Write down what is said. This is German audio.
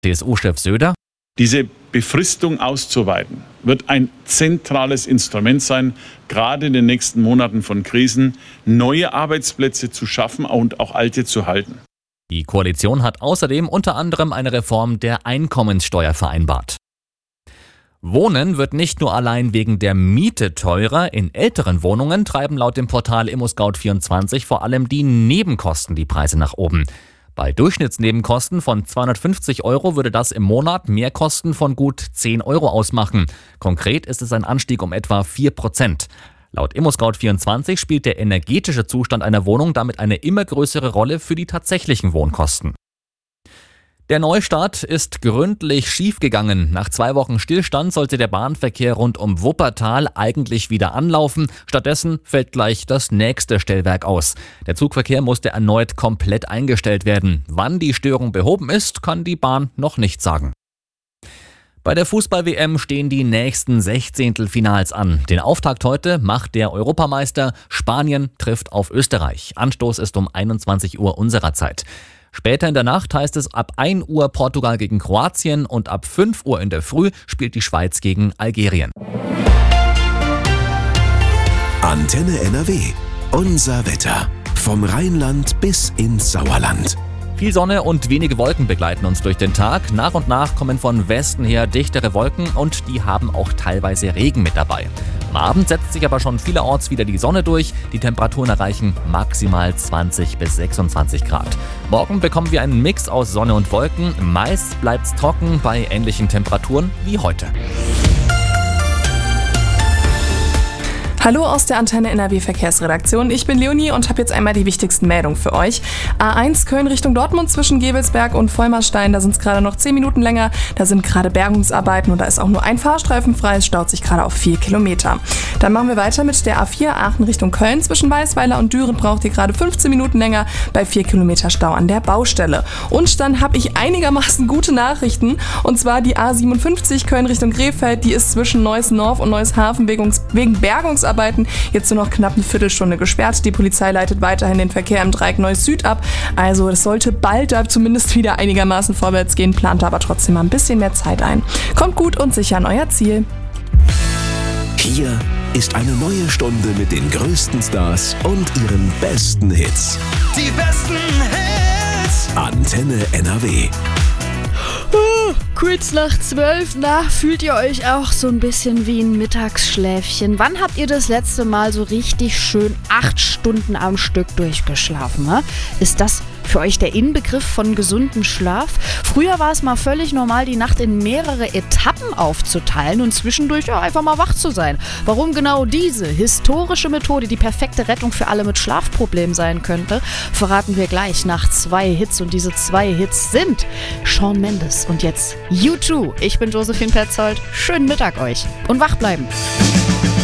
CSU-Chef Söder: Diese Befristung auszuweiten, wird ein zentrales Instrument sein, gerade in den nächsten Monaten von Krisen, neue Arbeitsplätze zu schaffen und auch alte zu halten. Die Koalition hat außerdem unter anderem eine Reform der Einkommenssteuer vereinbart. Wohnen wird nicht nur allein wegen der Miete teurer. In älteren Wohnungen treiben laut dem Portal ImmoScout24 vor allem die Nebenkosten die Preise nach oben. Bei Durchschnittsnebenkosten von 250 € würde das im Monat Mehrkosten von gut 10 € ausmachen. Konkret ist es ein Anstieg um etwa 4%. Laut ImmoScout24 spielt der energetische Zustand einer Wohnung damit eine immer größere Rolle für die tatsächlichen Wohnkosten. Der Neustart ist gründlich schiefgegangen. Nach 2 Wochen Stillstand sollte der Bahnverkehr rund um Wuppertal eigentlich wieder anlaufen. Stattdessen fällt gleich das nächste Stellwerk aus. Der Zugverkehr musste erneut komplett eingestellt werden. Wann die Störung behoben ist, kann die Bahn noch nicht sagen. Bei der Fußball-WM stehen die nächsten Sechzehntelfinals an. Den Auftakt heute macht der Europameister. Spanien trifft auf Österreich. Anstoß ist um 21 Uhr unserer Zeit. Später in der Nacht heißt es ab 1 Uhr Portugal gegen Kroatien und ab 5 Uhr in der Früh spielt die Schweiz gegen Algerien. Antenne NRW. Unser Wetter. Vom Rheinland bis ins Sauerland. Viel Sonne und wenige Wolken begleiten uns durch den Tag. Nach und nach kommen von Westen her dichtere Wolken und die haben auch teilweise Regen mit dabei. Am Abend setzt sich aber schon vielerorts wieder die Sonne durch. Die Temperaturen erreichen maximal 20 bis 26 Grad. Morgen bekommen wir einen Mix aus Sonne und Wolken. Meist bleibt es trocken bei ähnlichen Temperaturen wie heute. Hallo aus der Antenne NRW Verkehrsredaktion. Ich bin Leonie und habe jetzt einmal die wichtigsten Meldungen für euch. A1 Köln Richtung Dortmund zwischen Gebelsberg und Vollmarstein, da sind es gerade noch 10 Minuten länger. Da sind gerade Bergungsarbeiten und da ist auch nur ein Fahrstreifen frei. Es staut sich gerade auf 4 Kilometer. Dann machen wir weiter mit der A4 Aachen Richtung Köln. Zwischen Weißweiler und Düren braucht ihr gerade 15 Minuten länger bei 4 Kilometer Stau an der Baustelle. Und dann habe ich einigermaßen gute Nachrichten. Und zwar die A57 Köln Richtung Krefeld. Die ist zwischen Neuss-Norf und Neuss-Hafen wegen Bergungsarbeiten jetzt nur noch knapp eine Viertelstunde gesperrt. Die Polizei leitet weiterhin den Verkehr im Dreieck Neuss-Süd ab. Also es sollte bald da zumindest wieder einigermaßen vorwärts gehen, plant aber trotzdem mal ein bisschen mehr Zeit ein. Kommt gut und sicher an euer Ziel. Hier ist eine neue Stunde mit den größten Stars und ihren besten Hits. Die besten Hits. Antenne NRW. Kurz nach 12, fühlt ihr euch auch so ein bisschen wie ein Mittagsschläfchen? Wann habt ihr das letzte Mal so richtig schön 8 Stunden am Stück durchgeschlafen? Ist das für euch der Inbegriff von gesundem Schlaf? Früher war es mal völlig normal, die Nacht in mehrere Etappen aufzuteilen und zwischendurch einfach mal wach zu sein. Warum genau diese historische Methode die perfekte Rettung für alle mit Schlafproblemen sein könnte, verraten wir gleich nach 2 Hits. Und diese 2 Hits sind Shawn Mendes und jetzt U2. Ich bin Josephine Petzold. Schönen Mittag euch und wach bleiben.